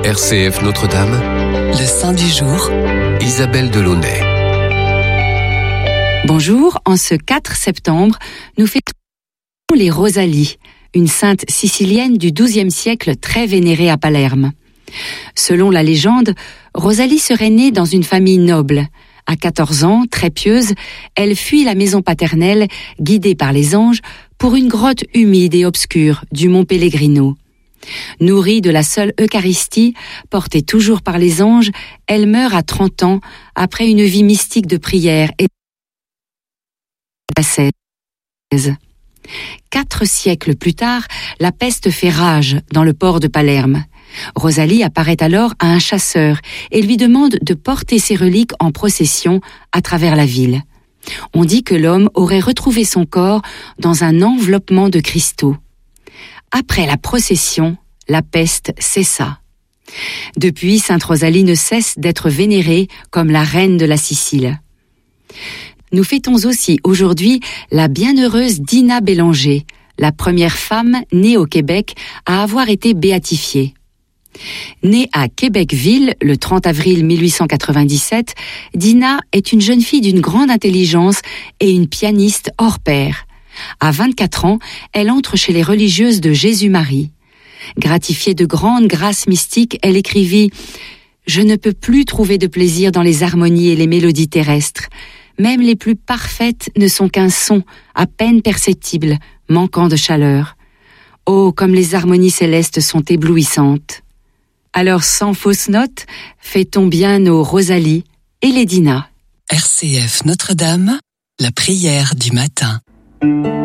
RCF Notre-Dame, le Saint du jour, Isabelle Delaunay. Bonjour, en ce 4 septembre, nous fêtons les Rosalies, une sainte sicilienne du XIIe siècle très vénérée à Palerme. Selon la légende, Rosalie serait née dans une famille noble. À 14 ans, très pieuse, elle fuit la maison paternelle, guidée par les anges, pour une grotte humide et obscure du mont Pellegrino. Nourrie de la seule Eucharistie, portée toujours par les anges, elle meurt à 30 ans, après une vie mystique de prière et d'ascèse. 4 siècles plus tard, la peste fait rage dans le port de Palerme. Rosalie apparaît alors à un chasseur et lui demande de porter ses reliques en procession à travers la ville. On dit que l'homme aurait retrouvé son corps dans un enveloppement de cristaux. Après la procession, la peste cessa. Depuis, sainte Rosalie ne cesse d'être vénérée comme la reine de la Sicile. Nous fêtons aussi aujourd'hui la bienheureuse Dinah Bélanger, la première femme née au Québec à avoir été béatifiée. Née à Québec-Ville le 30 avril 1897, Dinah est une jeune fille d'une grande intelligence et une pianiste hors pair. À 24 ans, elle entre chez les religieuses de Jésus-Marie. Gratifiée de grandes grâces mystiques, elle écrivit « Je ne peux plus trouver de plaisir dans les harmonies et les mélodies terrestres. Même les plus parfaites ne sont qu'un son, à peine perceptible, manquant de chaleur. Oh, comme les harmonies célestes sont éblouissantes !» Alors, sans fausse note, fêtons bien nos Rosalies et les Dinah. RCF Notre-Dame, la prière du matin.